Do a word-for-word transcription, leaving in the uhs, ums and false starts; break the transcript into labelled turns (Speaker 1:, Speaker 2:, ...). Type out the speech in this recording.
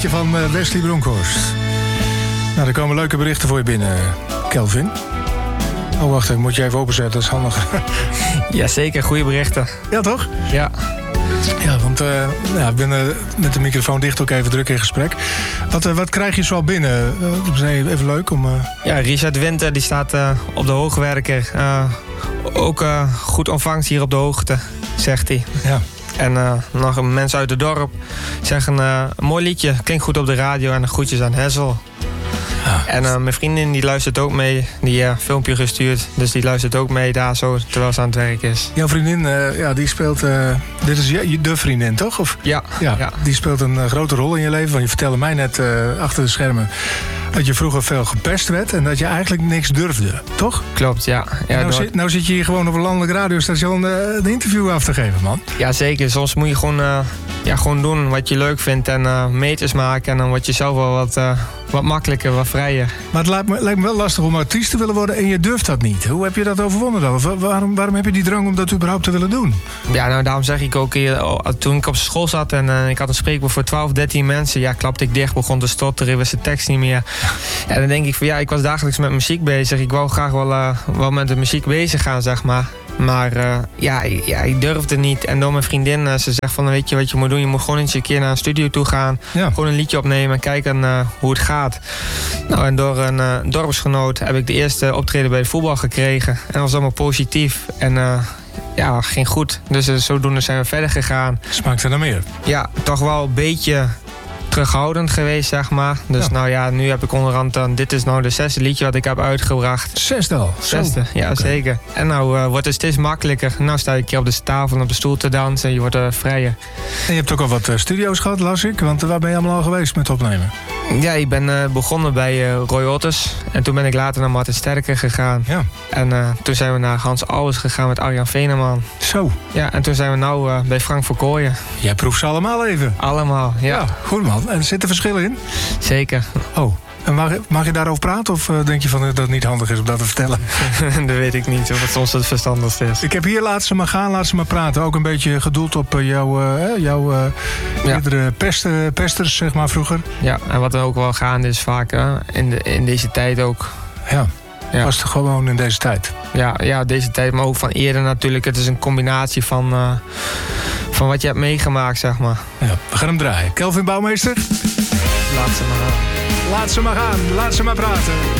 Speaker 1: liedje van uh, Wesley Bronkhorst. Nou, er komen leuke berichten voor je binnen, Kelvin. Oh, wacht even, moet je even openzetten, dat is handiger.
Speaker 2: Jazeker, goede berichten.
Speaker 1: Ja, toch?
Speaker 2: Ja.
Speaker 1: Ja, want uh, ja, ik ben uh, met de microfoon dicht ook even druk in gesprek. Wat, uh, wat krijg je zo binnen? Uh, even leuk om... Uh...
Speaker 2: Ja, Richard Winter die staat uh, op de hoogwerker. Uh, ook uh, goed ontvangst hier op de hoogte, zegt hij.
Speaker 1: Ja.
Speaker 2: En uh, nog mensen uit het dorp zeggen uh, een mooi liedje, klinkt goed op de radio en groetjes aan Hessel. Ja. En uh, mijn vriendin die luistert ook mee, die uh, filmpje gestuurd. Dus die luistert ook mee daar zo, terwijl ze aan het werk is.
Speaker 1: Jouw vriendin, uh, ja, die speelt... Uh, dit is je, de vriendin, toch? Of?
Speaker 2: Ja.
Speaker 1: ja.
Speaker 2: Ja.
Speaker 1: Die speelt een uh, grote rol in je leven. Want je vertelde mij net uh, achter de schermen... dat je vroeger veel gepest werd en dat je eigenlijk niks durfde, toch?
Speaker 2: Klopt, ja. ja
Speaker 1: nou,
Speaker 2: door...
Speaker 1: zit, nou zit je hier gewoon op een landelijk radiostation uh, een interview af te geven, man.
Speaker 2: Ja, zeker. Soms moet je gewoon, uh, ja, gewoon doen wat je leuk vindt en uh, meters maken. En dan word je zelf wel wat, uh, wat makkelijker, wat vrijer.
Speaker 1: Maar het lijkt me, lijkt me wel lastig om artiest te willen worden en je durft dat niet. Hoe heb je dat overwonnen dan? Of waarom, waarom heb je die drang om dat überhaupt te willen doen? Ja,
Speaker 2: nou daarom zeg ik ook hier, oh, toen ik op school zat en uh, ik had een spreekwoord voor twaalf, dertien mensen. Ja, klapte ik dicht, begon te stotteren, wist de tekst niet meer. Ja, dan denk ik van ja, ik was dagelijks met muziek bezig. Ik wou graag wel, uh, wel met de muziek bezig gaan, zeg maar. Maar uh, ja, ja, ik durfde niet. En door mijn vriendin, uh, ze zegt van weet je wat je moet doen? Je moet gewoon eens een keer naar een studio toe gaan. Ja. Gewoon een liedje opnemen en kijken uh, hoe het gaat. Nou, en door een uh, dorpsgenoot heb ik de eerste optreden bij de voetbal gekregen. En dat was allemaal positief. En uh, ja, ging goed. Dus uh, zodoende zijn we verder gegaan.
Speaker 1: Smaakte er meer?
Speaker 2: Ja, toch wel een beetje... terughoudend geweest, zeg maar. Dus ja. nou ja, nu heb ik onderhand dan... Dit is nou de zesde liedje wat ik heb uitgebracht.
Speaker 1: Zesde al?
Speaker 2: Zesde, ja, okay. Zeker. En nou uh, wordt het steeds makkelijker. Nou sta ik hier op de tafel en op de stoel te dansen. En je wordt uh, vrijer.
Speaker 1: En je hebt ook al wat uh, studio's gehad, las ik. Want uh, waar ben je allemaal al geweest met opnemen?
Speaker 2: Ja, ik ben uh, begonnen bij uh, Roy Otters. En toen ben ik later naar Martin Sterker gegaan. Ja. En uh, toen zijn we naar Hans Ouwers gegaan met Arjan Veneman.
Speaker 1: Zo.
Speaker 2: Ja, en toen zijn we nou uh, bij Frank Verkooyen.
Speaker 1: Jij proeft ze allemaal even?
Speaker 2: Allemaal, ja. ja.
Speaker 1: Goed man. En zit er verschillen in?
Speaker 2: Zeker.
Speaker 1: Oh, en mag, mag je daarover praten of uh, denk je van, dat het niet handig is om dat te vertellen?
Speaker 2: Dat weet ik niet, of het soms het verstandigste is.
Speaker 1: Ik heb hier laat ze maar gaan, laat ze maar praten. Ook een beetje gedoeld op uh, jouw uh, jouw uh, ja. eerdere pest, uh, pesters, zeg maar, vroeger.
Speaker 2: Ja, en wat er ook wel gaande is vaak uh, in, de, in deze tijd ook.
Speaker 1: Ja. Ja. Was het gewoon in deze tijd?
Speaker 2: Ja, ja, deze tijd, maar ook van eerder natuurlijk. Het is een combinatie van, uh, van wat je hebt meegemaakt, zeg maar.
Speaker 1: Ja, we gaan hem draaien. Kelvin Bouwmeester?
Speaker 2: Laat ze maar gaan.
Speaker 1: Laat ze maar gaan, laat ze maar praten.